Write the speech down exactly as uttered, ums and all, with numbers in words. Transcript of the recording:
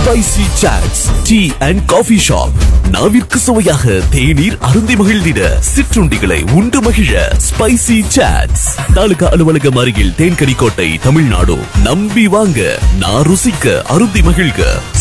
Spicy சாட்ஸ் tea and coffee shop. நாவிற்கு சுவையாக தேநீர் அருந்தி மகிழ்ந்திட, சிற்றுண்டிகளை உண்டு மகிழ ஸ்பைசி சாட்ஸ். தாலுகா அலுவலகம் அருகில் தேன்கனிக்கோட்டை, தமிழ்நாடு. நம்பி வாங்க, நான் ருசிக்க அருந்தி மகிழ்க.